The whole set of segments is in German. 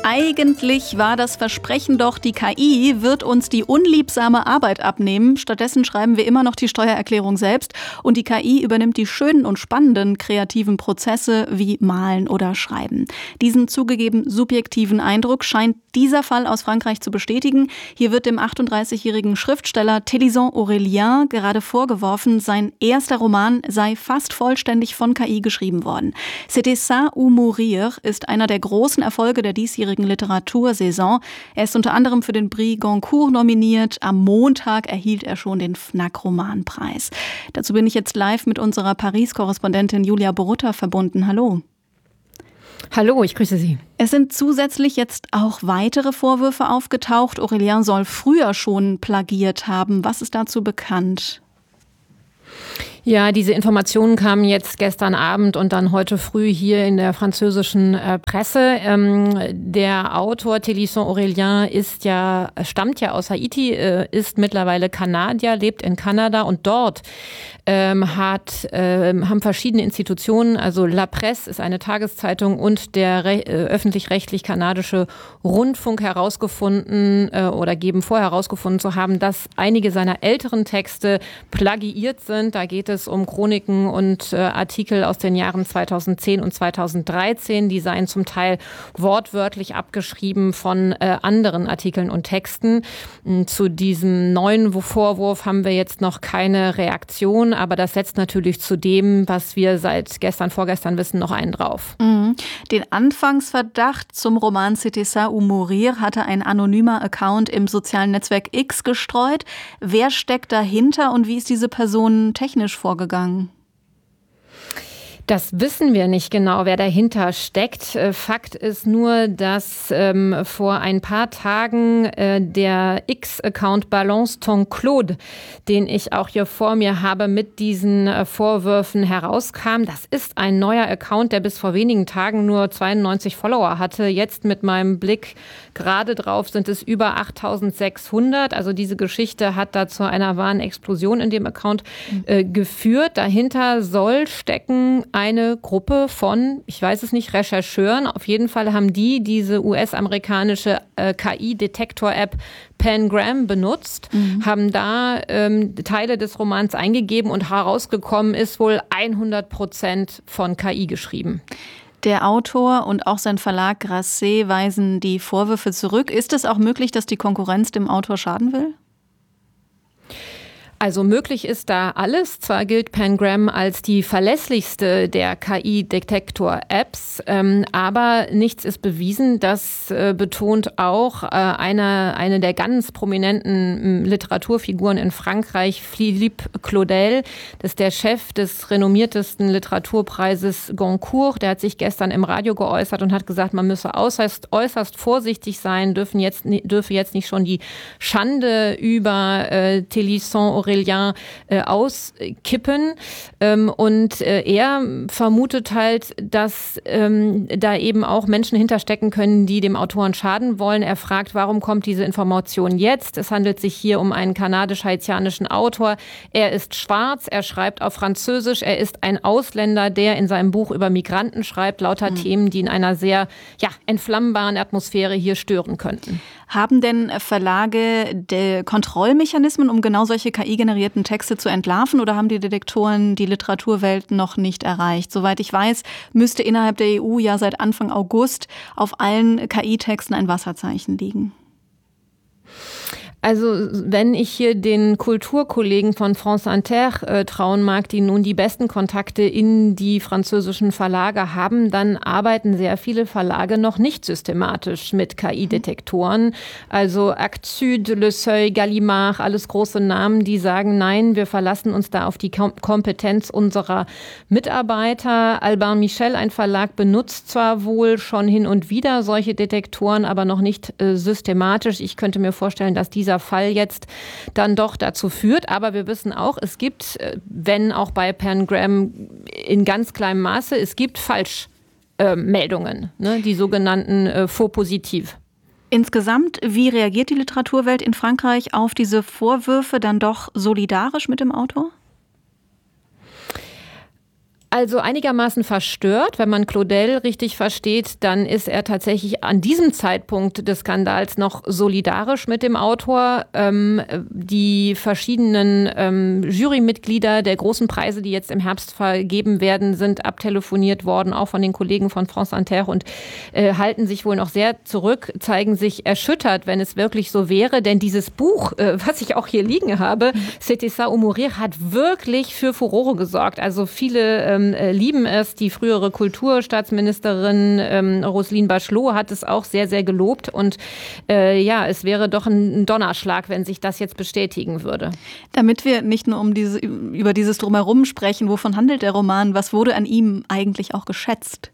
Eigentlich war das Versprechen doch, die KI wird uns die unliebsame Arbeit abnehmen. Stattdessen schreiben wir immer noch die Steuererklärung selbst und die KI übernimmt die schönen und spannenden kreativen Prozesse wie Malen oder Schreiben. Diesen zugegeben subjektiven Eindruck scheint dieser Fall aus Frankreich zu bestätigen. Hier wird dem 38-jährigen Schriftsteller Télisant Aurélien gerade vorgeworfen, sein erster Roman sei fast vollständig von KI geschrieben worden. C'était ça ou mourir ist einer der großen Erfolge der diesjährigen Literatursaison. Er ist unter anderem für den Prix Goncourt nominiert. Am Montag erhielt er schon den Fnac-Romanpreis. Dazu bin ich jetzt live mit unserer Paris-Korrespondentin Julia Borutta verbunden. Hallo. Hallo, ich grüße Sie. Es sind zusätzlich jetzt auch weitere Vorwürfe aufgetaucht. Aurélien soll früher schon plagiert haben. Was ist dazu bekannt? Ja, diese Informationen kamen jetzt gestern Abend und dann heute früh hier in der französischen Presse. Der Autor Télisant Aurélien stammt ja aus Haiti, ist mittlerweile Kanadier, lebt in Kanada und dort haben verschiedene Institutionen, also La Presse ist eine Tageszeitung und der öffentlich-rechtlich kanadische Rundfunk herausgefunden oder geben vor herausgefunden zu haben, dass einige seiner älteren Texte plagiiert sind. Da geht es um Chroniken und Artikel aus den Jahren 2010 und 2013. Die seien zum Teil wortwörtlich abgeschrieben von anderen Artikeln und Texten. Zu diesem neuen Vorwurf haben wir jetzt noch keine Reaktion, aber das setzt natürlich zu dem, was wir seit vorgestern wissen, noch einen drauf. Den Anfangsverdacht zum Roman C'était ça ou mourir hatte ein anonymer Account im sozialen Netzwerk X gestreut. Wer steckt dahinter und wie ist diese Person technisch vorgegangen? Das wissen wir nicht genau, wer dahinter steckt. Fakt ist nur, dass vor ein paar Tagen der X-Account Balance ton Claude, den ich auch hier vor mir habe, mit diesen Vorwürfen herauskam. Das ist ein neuer Account, der bis vor wenigen Tagen nur 92 Follower hatte. Jetzt mit meinem Blick gerade drauf sind es über 8.600. Also diese Geschichte hat da zu einer wahren Explosion in dem Account geführt. Dahinter soll stecken eine Gruppe von, ich weiß es nicht, Rechercheuren. Auf jeden Fall haben die diese US-amerikanische KI-Detektor-App Pangram benutzt, haben da Teile des Romans eingegeben und herausgekommen ist wohl 100% von KI geschrieben. Der Autor und auch sein Verlag Grasset weisen die Vorwürfe zurück. Ist es auch möglich, dass die Konkurrenz dem Autor schaden will? Also möglich ist da alles. Zwar gilt Pangram als die verlässlichste der KI-Detektor-Apps, aber nichts ist bewiesen. Das betont auch eine der ganz prominenten Literaturfiguren in Frankreich, Philippe Claudel. Das ist der Chef des renommiertesten Literaturpreises Goncourt. Der hat sich gestern im Radio geäußert und hat gesagt, man müsse äußerst vorsichtig sein, dürfe jetzt nicht schon die Schande über Télisant Aurélien auskippen. Und er vermutet halt, dass da eben auch Menschen hinterstecken können, die dem Autoren schaden wollen. Er fragt, warum kommt diese Information jetzt? Es handelt sich hier um einen kanadisch-haitianischen Autor. Er ist schwarz, er schreibt auf Französisch, er ist ein Ausländer, der in seinem Buch über Migranten schreibt, lauter Themen, die in einer sehr entflammbaren Atmosphäre hier stören könnten. Haben denn Verlage Kontrollmechanismen, um genau solche KI-generierten Texte zu entlarven, oder haben die Detektoren die Literaturwelt noch nicht erreicht? Soweit ich weiß, müsste innerhalb der EU ja seit Anfang August auf allen KI-Texten ein Wasserzeichen liegen. Also wenn ich hier den Kulturkollegen von France Inter trauen mag, die nun die besten Kontakte in die französischen Verlage haben, dann arbeiten sehr viele Verlage noch nicht systematisch mit KI-Detektoren. Also Actes Sud, Le Seuil, Gallimard, alles große Namen, die sagen, nein, wir verlassen uns da auf die Kompetenz unserer Mitarbeiter. Albin Michel, ein Verlag, benutzt zwar wohl schon hin und wieder solche Detektoren, aber noch nicht systematisch. Ich könnte mir vorstellen, dass dieser Fall jetzt dann doch dazu führt. Aber wir wissen auch, es gibt, wenn auch bei Pangram in ganz kleinem Maße, es gibt Falschmeldungen, die sogenannten Faux positiv. Insgesamt, wie reagiert die Literaturwelt in Frankreich auf diese Vorwürfe? Dann doch solidarisch mit dem Autor? Also einigermaßen verstört. Wenn man Claudel richtig versteht, dann ist er tatsächlich an diesem Zeitpunkt des Skandals noch solidarisch mit dem Autor. Die verschiedenen Jurymitglieder der großen Preise, die jetzt im Herbst vergeben werden, sind abtelefoniert worden, auch von den Kollegen von France Inter, und halten sich wohl noch sehr zurück, zeigen sich erschüttert, wenn es wirklich so wäre. Denn dieses Buch, was ich auch hier liegen habe, C'était ça ou mourir, hat wirklich für Furore gesorgt. Also viele lieben es. Die frühere Kulturstaatsministerin Roselyne Bachelot hat es auch sehr, sehr gelobt. Und es wäre doch ein Donnerschlag, wenn sich das jetzt bestätigen würde. Damit wir nicht nur über dieses Drumherum sprechen, wovon handelt der Roman? Was wurde an ihm eigentlich auch geschätzt?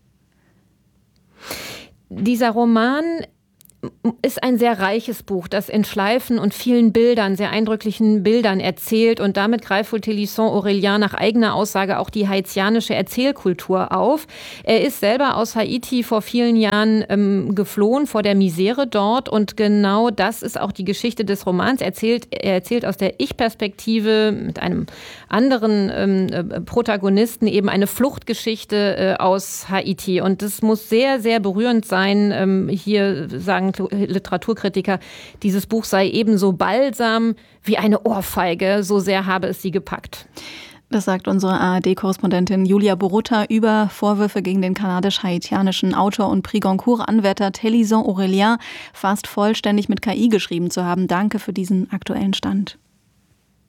Dieser Roman ist ein sehr reiches Buch, das in Schleifen und vielen Bildern, sehr eindrücklichen Bildern erzählt, und damit greift wohl Tillisson-Aurélien nach eigener Aussage auch die haitianische Erzählkultur auf. Er ist selber aus Haiti vor vielen Jahren geflohen vor der Misere dort, und genau das ist auch die Geschichte des Romans. Er erzählt aus der Ich-Perspektive mit einem anderen Protagonisten eben eine Fluchtgeschichte aus Haiti, und das muss sehr, sehr berührend sein. Hier sagen Literaturkritiker, dieses Buch sei ebenso balsam wie eine Ohrfeige, so sehr habe es sie gepackt. Das sagt unsere ARD-Korrespondentin Julia Borutta über Vorwürfe gegen den kanadisch-haitianischen Autor und Prix Goncourt-Anwärter Tillisson-Aurélien, fast vollständig mit KI geschrieben zu haben. Danke für diesen aktuellen Stand.